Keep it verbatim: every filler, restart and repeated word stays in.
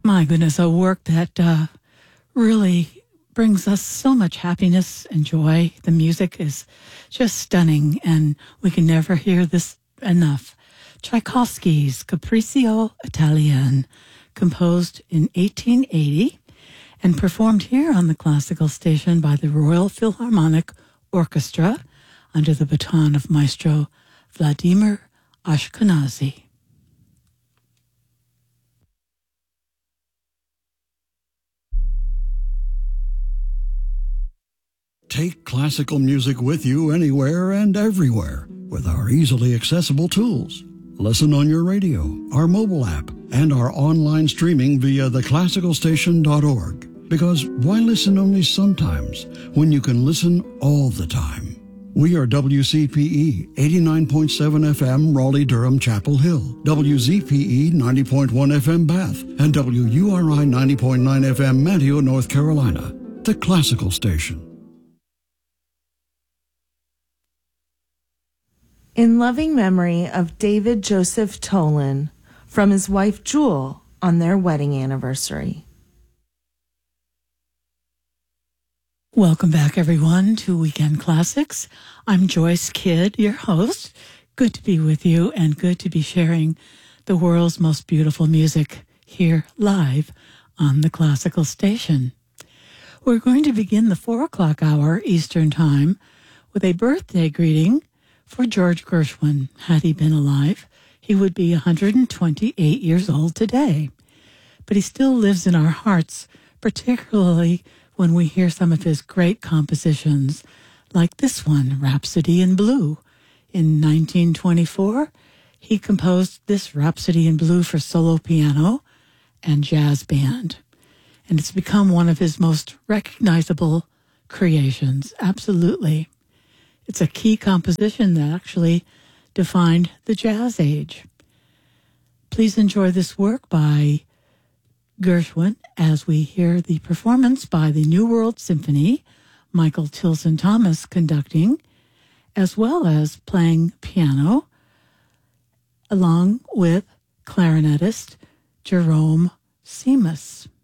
My goodness, a work that uh, really brings us so much happiness and joy. The music is just stunning, and we can never hear this enough. Tchaikovsky's Capriccio Italian, composed in eighteen eighty and performed here on the classical station by the Royal Philharmonic Orchestra under the baton of Maestro Vladimir Ashkenazy. Take classical music with you anywhere and everywhere with our easily accessible tools. Listen on your radio, our mobile app, and our online streaming via the classical station dot org. Because why listen only sometimes when you can listen all the time? We are W C P E eighty-nine point seven F M Raleigh-Durham Chapel Hill, W Z P E ninety point one F M Bath, and W U R I ninety point nine F M Manteo, North Carolina, the classical station. In loving memory of David Joseph Tolan, from his wife Jewel on their wedding anniversary. Welcome back, everyone, to Weekend Classics. I'm Joyce Kidd, your host. Good to be with you and good to be sharing the world's most beautiful music here live on the classical station. We're going to begin the four o'clock hour Eastern Time with a birthday greeting for George Gershwin. Had he been alive, he would be one hundred twenty-eight years old today. But he still lives in our hearts, particularly when we hear some of his great compositions, like this one, Rhapsody in Blue. In nineteen twenty-four, he composed this Rhapsody in Blue for solo piano and jazz band. And it's become one of his most recognizable creations, absolutely. It's a key composition that actually defined the jazz age. Please enjoy this work by Gershwin as we hear the performance by the New World Symphony, Michael Tilson Thomas conducting, as well as playing piano, along with clarinetist Jerome Seamus.